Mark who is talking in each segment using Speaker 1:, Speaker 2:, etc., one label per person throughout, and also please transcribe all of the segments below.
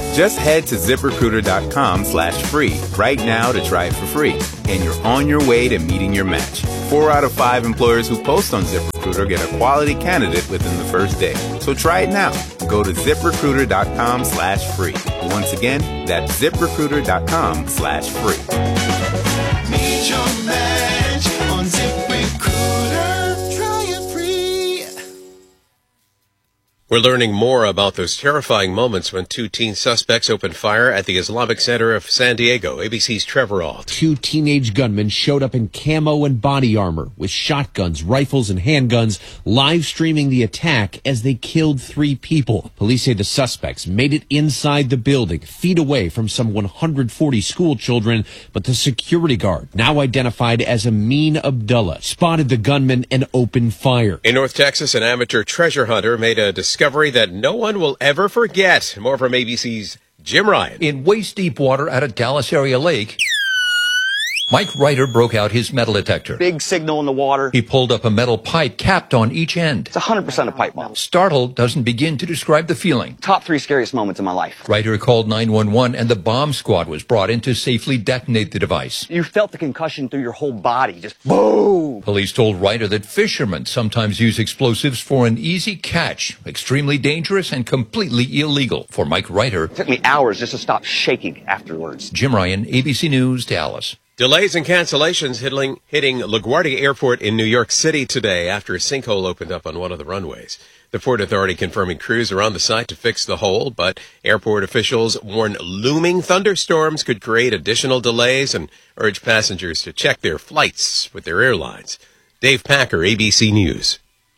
Speaker 1: Just head to ZipRecruiter.com/free right now to try it for free. And you're on your way to meeting your match. 4 out of 5 employers who post on ZipRecruiter get a quality candidate within the first day. So try it now. Go to ZipRecruiter.com/free. Once again, that's ZipRecruiter.com/free.
Speaker 2: Meet your match on ZipRecruiter. Try it free.
Speaker 3: We're learning more about those terrifying moments when 2 teen suspects opened fire at the Islamic Center of San Diego. ABC's Trevor Ault.
Speaker 4: 2 teenage gunmen showed up in camo and body armor with shotguns, rifles, and handguns, live streaming the attack as they killed 3 people. Police say the suspects made it inside the building, feet away from some 140 school children, but the security guard, now identified as Amin Abdullah, spotted the gunmen and opened fire.
Speaker 3: In North Texas, an amateur treasure hunter made a discovery that no one will ever forget. More from ABC's Jim Ryan.
Speaker 5: In waist-deep water at a Dallas area lake, Mike Reiter broke out his metal detector.
Speaker 6: Big signal in the water.
Speaker 5: He pulled up a metal pipe capped on each end.
Speaker 6: It's 100% a pipe bomb.
Speaker 5: Startled doesn't begin to describe the feeling.
Speaker 6: Top 3 scariest moments in my life.
Speaker 5: Reiter called 911 and the bomb squad was brought in to safely detonate the device.
Speaker 6: You felt the concussion through your whole body. Just boom!
Speaker 5: Police told Reiter that fishermen sometimes use explosives for an easy catch. Extremely dangerous and completely illegal. For Mike Reiter,
Speaker 6: it took me hours just to stop shaking afterwards.
Speaker 5: Jim Ryan, ABC News, Dallas.
Speaker 3: Delays and cancellations hitting LaGuardia Airport in New York City today after a sinkhole opened up on one of the runways. The Port Authority confirming crews are on the site to fix the hole, but airport officials warn looming thunderstorms could create additional delays and urge passengers to check their flights with their airlines. Dave Packer, ABC News.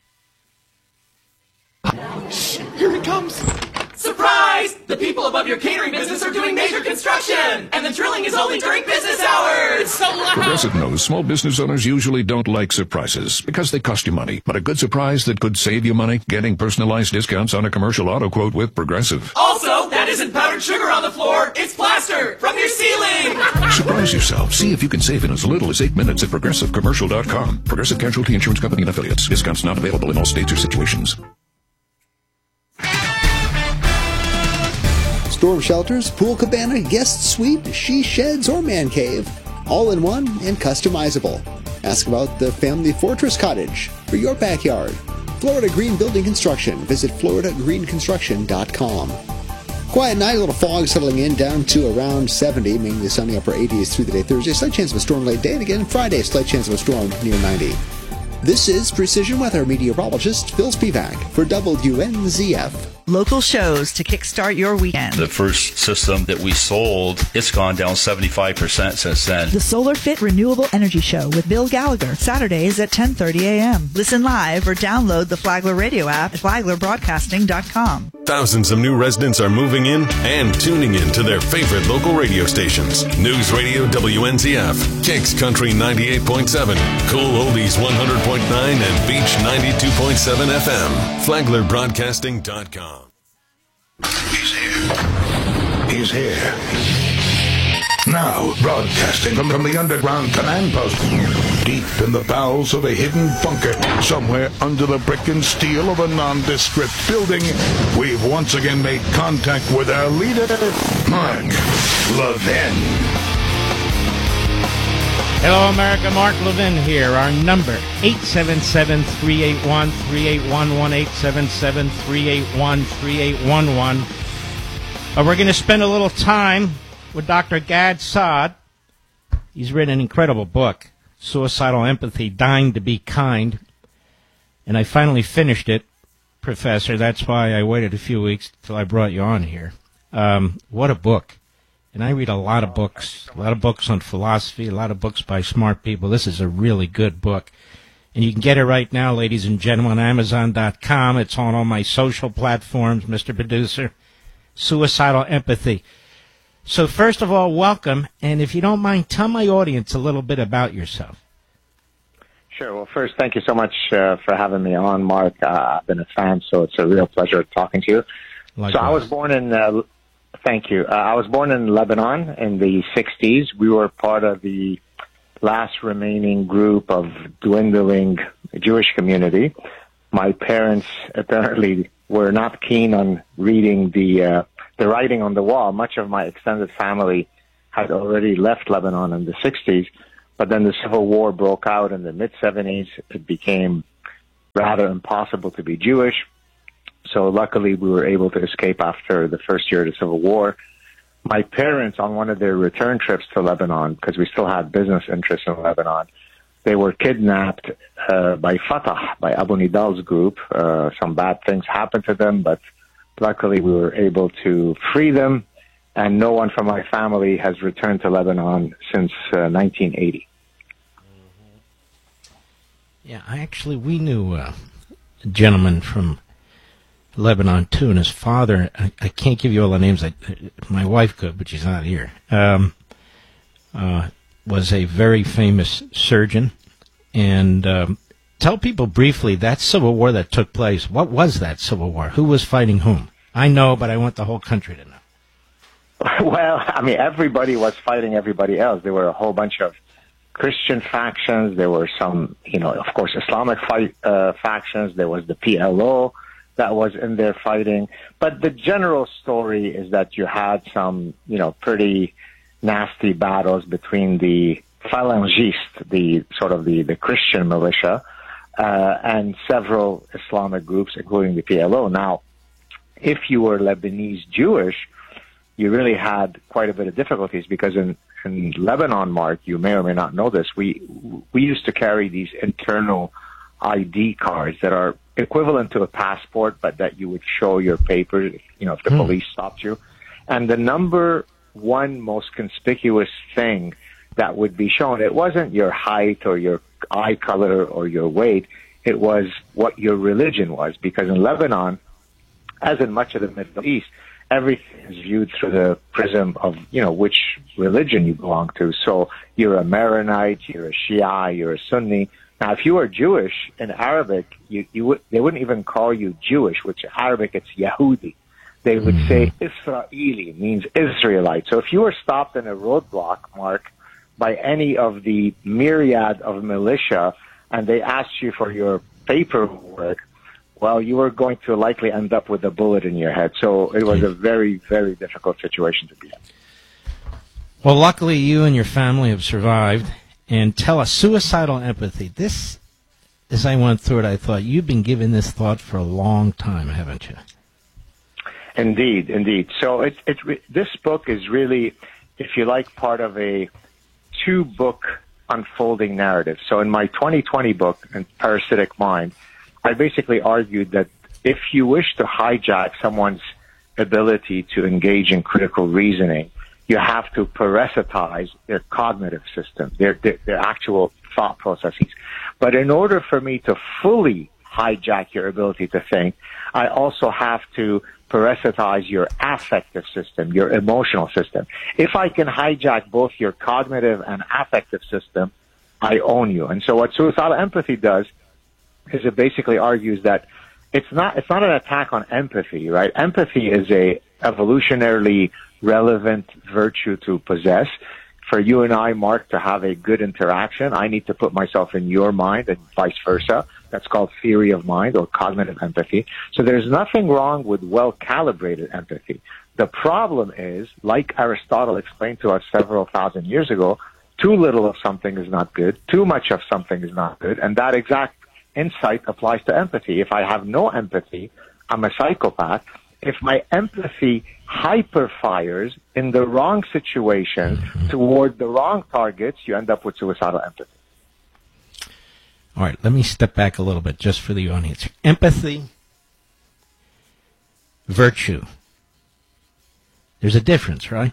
Speaker 7: Here it comes! Surprise! The people above your catering business are doing major construction! And the drilling is only during business hours! It's so loud!
Speaker 8: Progressive knows small business owners usually don't like surprises because they cost you money. But a good surprise that could save you money? Getting personalized discounts on a commercial auto quote with Progressive.
Speaker 7: Also, that isn't powdered sugar on the floor, it's plaster from your ceiling!
Speaker 8: Surprise yourself. See if you can save in as little as 8 minutes at ProgressiveCommercial.com. Progressive Casualty Insurance Company and Affiliates. Discounts not available in all states or situations.
Speaker 9: Storm shelters, pool cabana, guest suite, she sheds, or man cave. All in one and customizable. Ask about the Family Fortress Cottage for your backyard. Florida Green Building Construction. Visit FloridaGreenConstruction.com. Quiet night, a little fog settling in down to around 70, mainly sunny upper 80s through the day Thursday. Slight chance of a storm late day, and again Friday, slight chance of a storm near 90. This is Precision Weather meteorologist Phil Spivak for WNZF.
Speaker 10: Local shows to kickstart your weekend.
Speaker 11: The first system that we sold, it's gone down 75% since then.
Speaker 10: The Solar Fit Renewable Energy Show with Bill Gallagher, Saturdays at 10:30 a.m. Listen live or download the Flagler radio app at FlaglerBroadcasting.com.
Speaker 12: Thousands of new residents are moving in and tuning in to their favorite local radio stations. News Radio WNZF, Kicks Country 98.7, Cool Oldies 100.9, and Beach 92.7 FM. FlaglerBroadcasting.com.
Speaker 8: He's here. He's here. Now, broadcasting from the underground command post, deep in the bowels of a hidden bunker, somewhere under the brick and steel of a nondescript building, we've once again made contact with our leader, Mark Levin.
Speaker 13: Hello, America. Mark Levin here. Our number, 877-381-3811, 877-381-3811. We're going to spend a little time with Dr. Gad Saad. He's written an incredible book, Suicidal Empathy, Dying to Be Kind. And I finally finished it, Professor. That's why I waited a few weeks till I brought you on here. What a book. And I read a lot of books on philosophy, a lot of books by smart people. This is a really good book. And you can get it right now, ladies and gentlemen, on Amazon.com. It's on all my social platforms, Mr. Producer. Suicidal Empathy. So first of all, welcome. And if you don't mind, tell my audience a little bit about yourself.
Speaker 14: Sure. Well, first, thank you so much for having me on, Mark. I've been a fan, so it's a real pleasure talking to you.
Speaker 13: Likewise.
Speaker 14: So I was born in... Thank you. I was born in Lebanon in the 60s. We were part of the last remaining group of dwindling Jewish community. My parents apparently were not keen on reading the the writing on the wall. Much of my extended family had already left Lebanon in the 60s, but then the civil war broke out in the mid-70s. It became rather impossible to be Jewish. So luckily we were able to escape after the first year of the Civil War. My parents, on one of their return trips to Lebanon, because we still had business interests in Lebanon, they were kidnapped by Fatah, by Abu Nidal's group. Some bad things happened to them, but luckily we were able to free them, and no one from my family has returned to Lebanon since 1980.
Speaker 13: Yeah, we knew a gentleman from Lebanon, too, and his father, I can't give you all the names. My wife could, but she's not here, was a very famous surgeon. And tell people briefly, that civil war that took place, what was that civil war? Who was fighting whom? I know, but I want the whole country to know.
Speaker 14: Well, I mean, everybody was fighting everybody else. There were a whole bunch of Christian factions. There were some, of course, Islamic factions. There was the PLO that was in there fighting. But the general story is that you had some, pretty nasty battles between the Phalangistes, the Christian militia, and several Islamic groups, including the PLO. Now, if you were Lebanese Jewish, you really had quite a bit of difficulties because in Lebanon, Mark, you may or may not know this, we used to carry these internal ID cards that are equivalent to a passport, but that you would show your papers, if the police stopped you. And the number one most conspicuous thing that would be shown, it wasn't your height or your eye color or your weight, it was what your religion was. Because in Lebanon, as in much of the Middle East, everything is viewed through the prism of, which religion you belong to. So you're a Maronite, you're a Shia, you're a Sunni. Now, if you are Jewish in Arabic, they wouldn't even call you Jewish, which in Arabic it's Yahudi. They would say Israeli, means Israelite. So if you were stopped in a roadblock, Mark, by any of the myriad of militia, and they asked you for your paperwork, well, you were going to likely end up with a bullet in your head. So it was a very, very difficult situation to be in.
Speaker 13: Well, luckily you and your family have survived. And tell us, suicidal empathy. This, as I went through it, I thought, you've been giving this thought for a long time, haven't you?
Speaker 14: Indeed. So this book is really, if you like, part of a two-book unfolding narrative. So in my 2020 book, in Parasitic Mind, I basically argued that if you wish to hijack someone's ability to engage in critical reasoning, you have to parasitize their cognitive system, their actual thought processes. But in order for me to fully hijack your ability to think, I also have to parasitize your affective system, your emotional system. If I can hijack both your cognitive and affective system, I own you. And so what suicidal empathy does is it basically argues that it's not an attack on empathy, right? Empathy is a evolutionarily relevant virtue to possess. For you and I, Mark, to have a good interaction, I need to put myself in your mind and vice versa. That's called theory of mind or cognitive empathy. So there's nothing wrong with well-calibrated empathy. The problem is, like Aristotle explained to us several thousand years ago, too little of something is not good, too much of something is not good, and that exact insight applies to empathy. If I have no empathy, I'm a psychopath. If my empathy hyperfires in the wrong situation toward the wrong targets, you end up with suicidal empathy.
Speaker 13: All right, let me step back a little bit just for the audience. Empathy, virtue. There's a difference, right?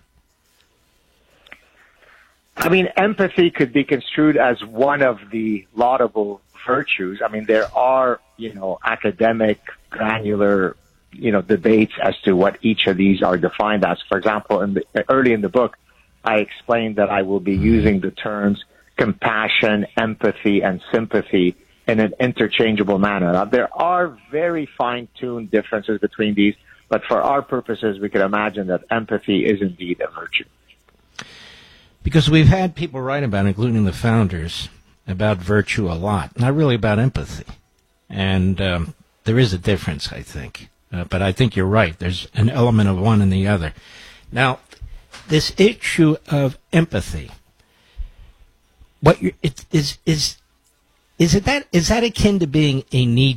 Speaker 14: I mean, empathy could be construed as one of the laudable virtues. I mean, there are, academic, granular, debates as to what each of these are defined as. For example, early in the book, I explained that I will be using the terms compassion, empathy, and sympathy in an interchangeable manner. Now, there are very fine-tuned differences between these, but for our purposes, we can imagine that empathy is indeed a virtue.
Speaker 13: Because we've had people write about, including the founders, about virtue a lot, not really about empathy. And there is a difference, I think. But I think you're right. There's an element of one and the other. Now, this issue of empathy, is that akin to being a need